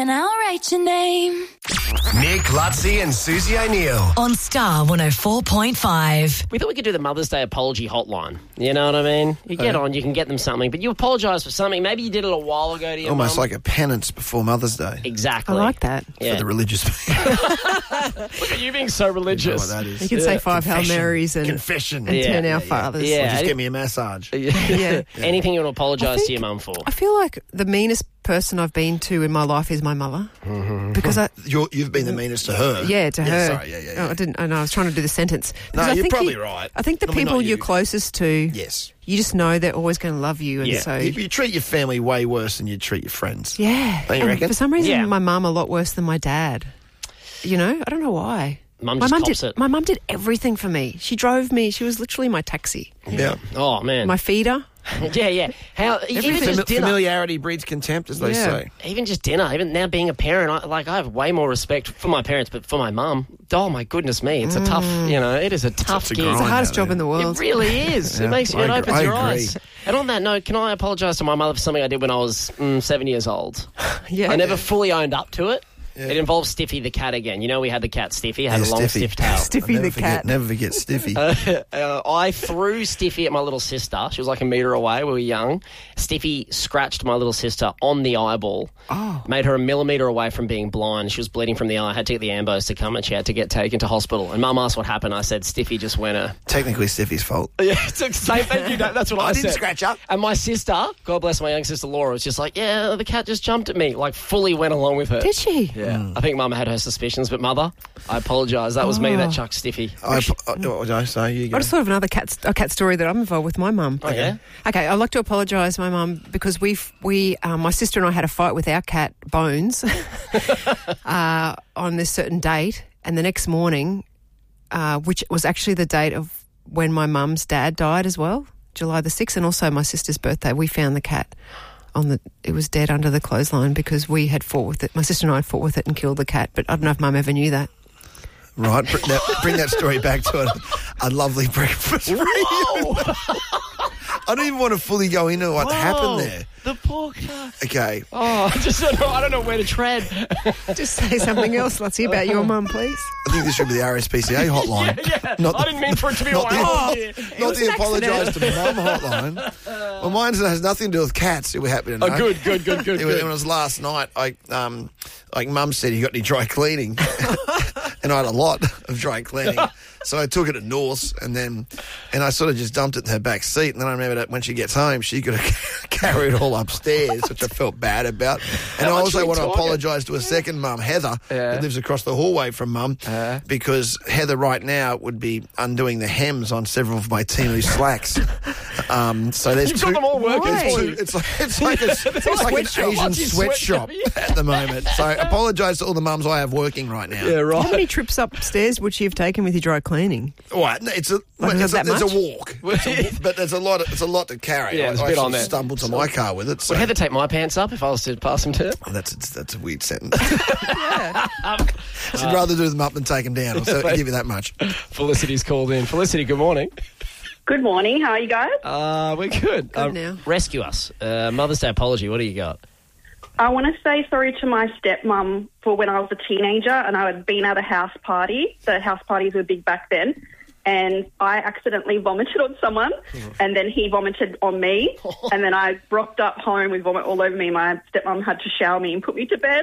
then I'll write your name. Nick, Lutzi and Susie O'Neill. On Star 104.5. We thought we could do the Mother's Day apology hotline. You know what I mean? You get on, you can get them something, but you apologise for something. Maybe you did it a while ago to your Almost mum. like a penance before Mother's Day. Exactly. I like that. Yeah. For the religious people. Look at you being so You know religious. what that is. You can say 5 Hail Confession. Marys and Confession. 10 Yeah. Our Fathers. Yeah. Or just get me a massage. Yeah. Anything you want to apologise I to your mum for? I feel like the meanest person I've been to in my life is my mother. Because You've been the meanest to her. Yeah, to her. Sorry, yeah. Oh, I didn't. I know. I was trying to do the sentence. No, Because I you're think probably right. I think the I mean, people not you're you. closest to, Yes. you just know they're always going to love you, and Yeah. so You treat your family way worse than you treat your friends. yeah. Don't you And reckon? for some reason, Yeah. my mum a lot worse than my dad. You know, I don't know why. Mum My just mum cops did. it. My mum did everything for me. She drove me. She was literally my taxi, Yeah. Oh, man. my feeder. Yeah. How even just dinner. Familiarity breeds contempt, as they Yeah. say. Even just dinner, even now being a parent, I have way more respect for my parents, but for my mum, oh my goodness me, it's a tough, it is a tough It's a gig. grind. It's the hardest out job there. in the world. It really is. Yeah, It makes I it agree. opens I your agree. eyes. And on that note, can I apologise to my mother for something I did when I was 7 years old? Yeah. I never fully owned up to it. Yeah. It involves Stiffy the cat again. You know, we had the cat Stiffy, had Yeah, a long Stiffy. stiff tail. Stiffy the cat. Never forget Stiffy. I threw Stiffy at my little sister. She was like a metre away. We were young. Stiffy scratched my little sister on the eyeball. Oh. Made her a millimetre away from being blind. She was bleeding from the eye. I had to get the ambos to come and she had to get taken to hospital. And Mum asked what happened. I said, Stiffy just went Technically Stiffy's fault. Yeah, it's the same thing. You know, that's what I didn't said. scratch up. And my sister, God bless my young sister Laura, was just like, yeah, the cat just jumped at me. Like, fully went along with her. Did she? Yeah. I think Mum had her suspicions, but Mother, I apologise. That was me that chucked Stiffy. What did I say? You go. I just thought of another cat story that I'm involved with my mum. Oh, yeah? Okay, I'd like to apologise to my mum because my sister and I had a fight with our cat Bones on this certain date, and the next morning, which was actually the date of when my mum's dad died as well, July the 6th, and also my sister's birthday, we found the cat it was dead under the clothesline because we had fought with it. My sister and I had fought with it and killed the cat, but I don't know if Mum ever knew that. Right, bring that story back to a lovely breakfast reunion. I don't even want to fully go into what happened there. The poor cat. Okay. Oh, I don't know where to tread. Just say something else. Let's hear about your mum, please. I think this should be the RSPCA hotline. Yeah. I didn't mean for it to be not like, the, not the apologise to mum hotline. Well, mine has nothing to do with cats. You were happy to know. Oh, good. When it was last night, like Mum said, you got any dry cleaning? And I had a lot of dry cleaning. So I took it to North's and I sort of just dumped it in her back seat. And then I remember that when she gets home, she could have carried it all upstairs, which I felt bad about. And I also want to apologise to a second mum, Heather, who lives across the hallway from Mum, because Heather right now would be undoing the hems on several of my Timu slacks. So there's You've got them all working Why? for you. It's like an Asian sweatshop at the moment. So apologise to all the mums I have working right now. Yeah, right. How many trips upstairs would she have taken with your dry cleaning? Right, no, it's a walk, but there's a lot. It's a lot to carry. Yeah, there's a I bit sort on of there. stumbled to my car with it. So Would Heather take my pants up if I was to pass them to her? that's a weird sentence. She'd rather do them up than take them down. I'll give you that much. Felicity's called in. Felicity, good morning. Good morning. How are you guys? We're good. Good now. Rescue us. Mother's Day apology. What do you got? I want to say sorry to my stepmom for when I was a teenager and I had been at a house party. The house parties were big back then. And I accidentally vomited on someone, and then he vomited on me, and then I rocked up home with vomit all over me. My stepmom had to shower me and put me to bed.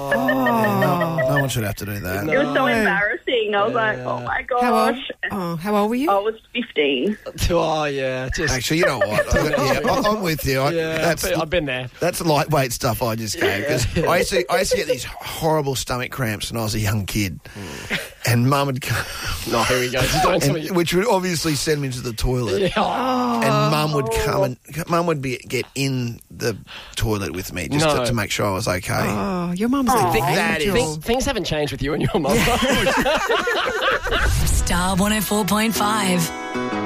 No one should have to do that. It was so embarrassing. I was like, oh my gosh. How old were you? I was 15. Oh, yeah. Actually, you know what? I'm with you. I've been there. That's lightweight stuff I just gave because I used to get these horrible stomach cramps when I was a young kid, and Mum would come. No, here we go. Which would obviously send me to the toilet. Yeah. And Mum would come and Mum would get in the toilet with me just to make sure I was okay. Oh, your mum's I an think that angel. Things haven't changed with you and your mum. Star 104.5.